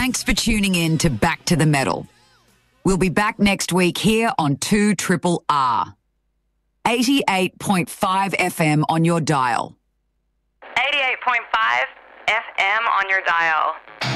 Thanks for tuning in to Back to the Metal. We'll be back next week here on 2RRR. 88.5 FM on your dial. 88.5 FM on your dial.